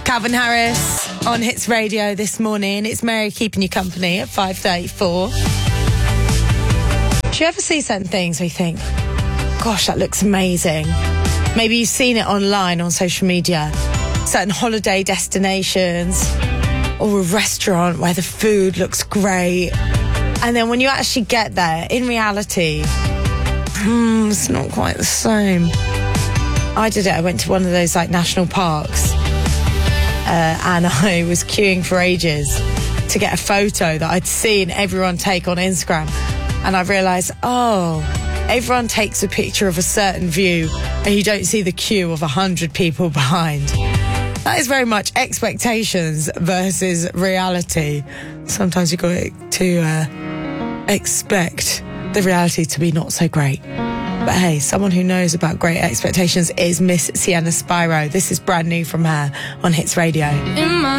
Calvin Harris on Hits Radio this morning. It's Mary keeping you company at 5:34. Do you ever see certain things where you think, gosh, that looks amazing? Maybe you've seen it online on social media, certain holiday destinations or a restaurant where the food looks great. And then when you actually get there, in reality, it's not quite the same. I did it. I went to one of those like national parks and I was queuing for ages to get a photo that I'd seen everyone take on Instagram. And I realised, everyone takes a picture of a certain view and you don't see the queue of 100 people behind. That is very much expectations versus reality. Sometimes you've got to expect the reality to be not so great. But hey, someone who knows about great expectations is Miss Sienna Spyro. This is brand new from her on Hits Radio.